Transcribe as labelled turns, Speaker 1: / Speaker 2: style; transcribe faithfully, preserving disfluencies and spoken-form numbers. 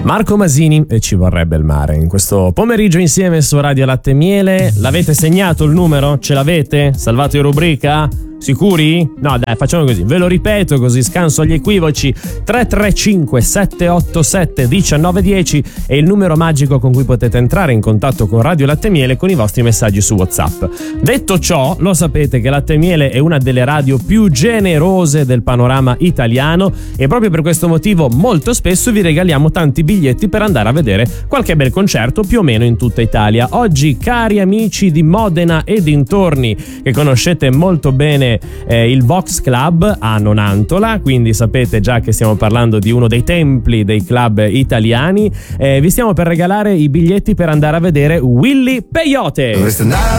Speaker 1: Marco Masini e Ci vorrebbe il mare. In questo pomeriggio insieme su Radio Latte e Miele. L'avete segnato il numero? Ce l'avete? Salvato in rubrica? Sicuri? No, dai, facciamo così. Ve lo ripeto così scanso agli equivoci. tre tre cinque sette otto sette uno nove uno zero è il numero magico con cui potete entrare in contatto con Radio Latte e Miele con i vostri messaggi su WhatsApp. Detto ciò, lo sapete che Latte e Miele è una delle radio più generose del panorama italiano e proprio per questo motivo molto spesso vi regaliamo tanti biglietti per andare a vedere qualche bel concerto più o meno in tutta Italia. Oggi, cari amici di Modena e dintorni, che conoscete molto bene Eh, il Vox Club a Nonantola, quindi sapete già che stiamo parlando di uno dei templi dei club italiani. Eh, vi stiamo per regalare i biglietti per andare a vedere Willy Peyote.